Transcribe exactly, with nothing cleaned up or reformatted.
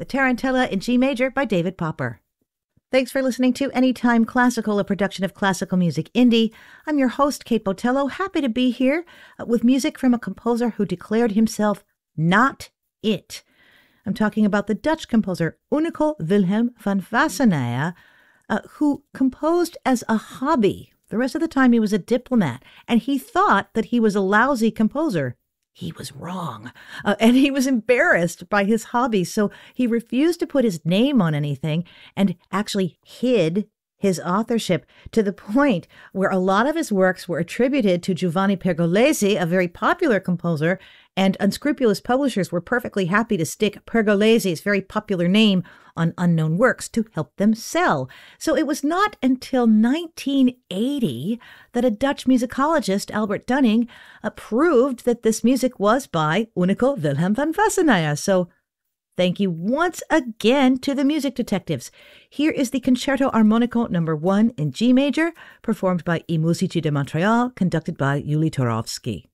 the Tarantella in G major by David Popper. Thanks for listening to Anytime Classical, a production of Classical Music Indie. I'm your host, Kate Botello, happy to be here uh, with music from a composer who declared himself not it. I'm talking about the Dutch composer Unico Wilhelm van Wassenaar, uh, who composed as a hobby. The rest of the time he was a diplomat, and he thought that he was a lousy composer. He was wrong, uh, and he was embarrassed by his hobby, so he refused to put his name on anything and actually hid his authorship to the point where a lot of his works were attributed to Giovanni Pergolesi, a very popular composer, and unscrupulous publishers were perfectly happy to stick Pergolesi's very popular name on unknown works to help them sell. So it was not until nineteen eighty that a Dutch musicologist, Albert Dunning, proved that this music was by Unico Wilhelm van Wassenaar. So thank you once again to the music detectives. Here is the Concerto Armonico number one in G major, performed by I Musici de Montreal, conducted by Yuli Turovsky.